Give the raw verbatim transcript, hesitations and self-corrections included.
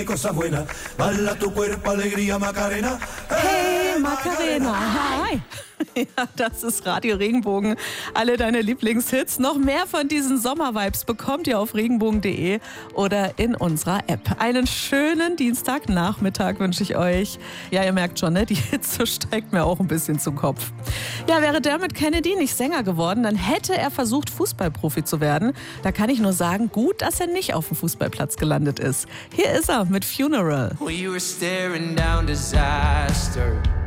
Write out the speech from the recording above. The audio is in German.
Cosa buena, bala tu cuerpo, alegría, Macarena. Hey Macarena, hi. Ja, das ist Radio Regenbogen. Alle deine Lieblingshits. Noch mehr von diesen Sommervibes bekommt ihr auf regenbogen punkt de oder in unserer App. Einen schönen Dienstagnachmittag wünsche ich euch. Ja, ihr merkt schon, ne? Die Hitze steigt mir auch ein bisschen zum Kopf. Ja, wäre Dermot Kennedy nicht Sänger geworden, dann hätte er versucht, Fußballprofi zu werden. Da kann ich nur sagen, gut, dass er nicht auf dem Fußballplatz gelandet ist. Hier ist er mit Funeral. We were staring down disaster.